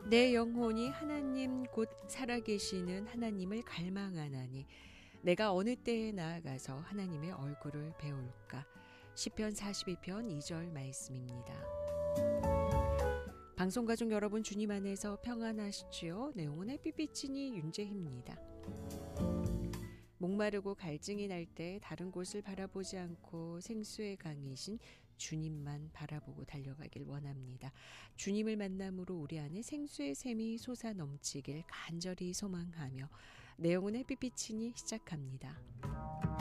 내 영혼이 하나님 곧 살아계시는 하나님을 갈망하나니 내가 어느 때에 나아가서 하나님의 얼굴을 배울까. 시편 42편 2절 말씀입니다. 방송가족 여러분, 주님 안에서 평안하시지요? 내용은 햇빛비치니 윤재희입니다. 목마르고 갈증이 날 때 다른 곳을 바라보지 않고 생수의 강이신 주님만 바라보고 달려가길 원합니다. 주님을 만남으로 우리 안에 생수의 샘이 솟아 넘치길 간절히 소망하며 내용은 햇빛비치니 시작합니다.